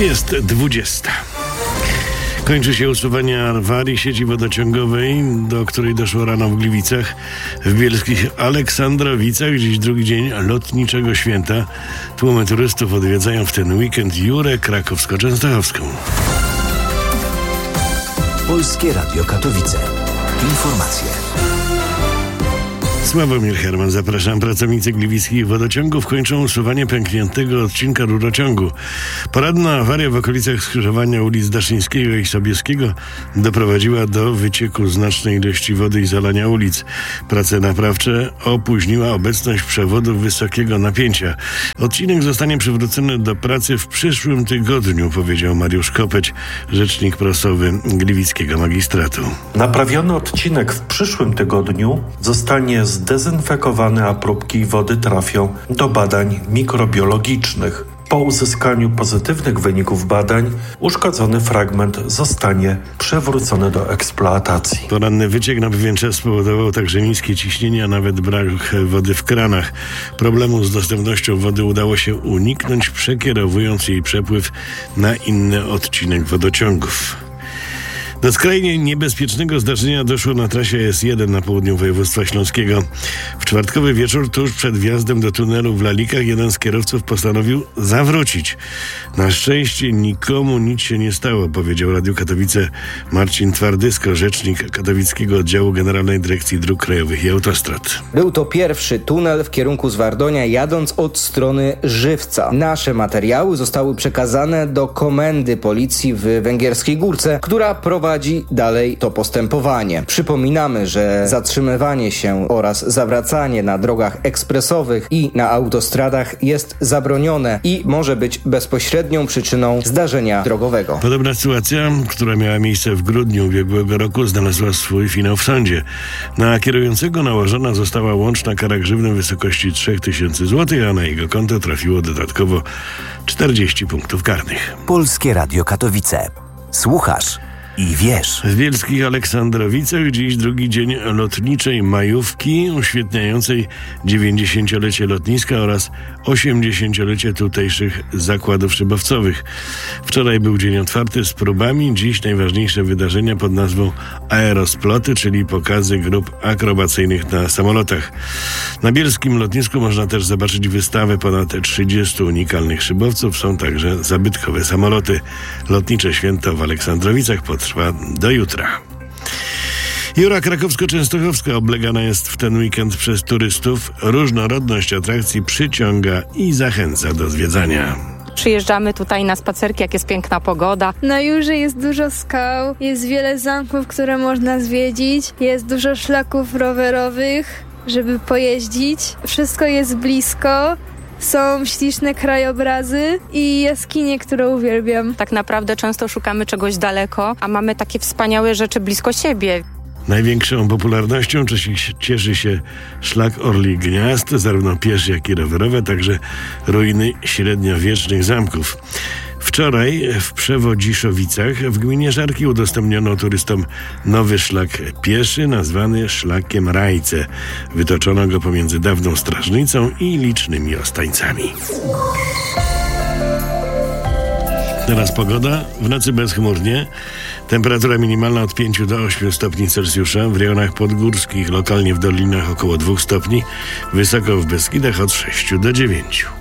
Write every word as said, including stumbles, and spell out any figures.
Jest dwudziesta. Kończy się usuwanie awarii sieci wodociągowej, do której doszło rano w Gliwicach. W bielskich Aleksandrowicach dziś drugi dzień lotniczego święta. Tłumy turystów odwiedzają w ten weekend Jurę Krakowsko-Częstochowską. Polskie Radio Katowice. Informacje. Sławomir Herman, zapraszam. Pracownicy gliwickich wodociągów kończą usuwanie pękniętego odcinka rurociągu. Poranna awaria w okolicach skrzyżowania ulic Daszyńskiego i Sobieskiego doprowadziła do wycieku znacznej ilości wody i zalania ulic. Prace naprawcze opóźniła obecność przewodów wysokiego napięcia. Odcinek zostanie przywrócony do pracy w przyszłym tygodniu, powiedział Mariusz Kopeć, rzecznik prasowy gliwickiego magistratu. Naprawiony odcinek w przyszłym tygodniu zostanie zdezynfekowany, a próbki wody trafią do badań mikrobiologicznych. Po uzyskaniu pozytywnych wyników badań uszkodzony fragment zostanie przywrócony do eksploatacji. Poranny wyciek na pewien czas spowodował także niskie ciśnienie, a nawet brak wody w kranach. Problemu z dostępnością wody udało się uniknąć, przekierowując jej przepływ na inny odcinek wodociągów. Do skrajnie niebezpiecznego zdarzenia doszło na trasie S jeden na południu województwa śląskiego. W czwartkowy wieczór, tuż przed wjazdem do tunelu w Lalikach, jeden z kierowców postanowił zawrócić. Na szczęście nikomu nic się nie stało, powiedział Radiu Katowice Marcin Twardysko, rzecznik katowickiego oddziału Generalnej Dyrekcji Dróg Krajowych i Autostrad. Był to pierwszy tunel w kierunku Zwardonia, jadąc od strony Żywca. Nasze materiały zostały przekazane do komendy policji w Węgierskiej Górce, która prowadzi dalej to postępowanie. Przypominamy, że zatrzymywanie się oraz zawracanie na drogach ekspresowych i na autostradach jest zabronione i może być bezpośrednią przyczyną zdarzenia drogowego. Podobna sytuacja, która miała miejsce w grudniu ubiegłego roku, znalazła swój finał w sądzie. Na kierującego nałożona została łączna kara grzywny w wysokości trzy tysiące złotych, a na jego konto trafiło dodatkowo czterdzieści punktów karnych. Polskie Radio Katowice. Słuchasz i wiesz. W bielskich Aleksandrowicach dziś drugi dzień lotniczej majówki uświetniającej dziewięćdziesięciolecie lotniska oraz osiemdziesięciolecie tutejszych zakładów szybowcowych. Wczoraj był dzień otwarty z próbami, dziś najważniejsze wydarzenia pod nazwą Aerosploty, czyli pokazy grup akrobacyjnych na samolotach. Na bielskim lotnisku można też zobaczyć wystawę ponad trzydziestu unikalnych szybowców. Są także zabytkowe samoloty. Lotnicze święto w Aleksandrowicach potrwa do jutra. Jura Krakowsko-Częstochowska oblegana jest w ten weekend przez turystów. Różnorodność atrakcji przyciąga i zachęca do zwiedzania. Przyjeżdżamy tutaj na spacerki, jak jest piękna pogoda. Na Jurze jest dużo skał, jest wiele zamków, które można zwiedzić, jest dużo szlaków rowerowych, żeby pojeździć. Wszystko jest blisko. Są śliczne krajobrazy i jaskinie, które uwielbiam. Tak naprawdę często szukamy czegoś daleko, a mamy takie wspaniałe rzeczy blisko siebie. Największą popularnością cieszy się szlak Orlich Gniazd, zarówno pieszy, jak i rowerowe, także ruiny średniowiecznych zamków. Wczoraj w Przewodziszowicach w gminie Żarki udostępniono turystom nowy szlak pieszy nazwany szlakiem Rajce. Wytoczono go pomiędzy dawną strażnicą i licznymi ostańcami. Teraz pogoda. W nocy bezchmurnie. Temperatura minimalna od pięciu do ośmiu stopni Celsjusza. W rejonach podgórskich, lokalnie w dolinach około dwóch stopni. Wysoko w Beskidach od sześciu do dziewięciu.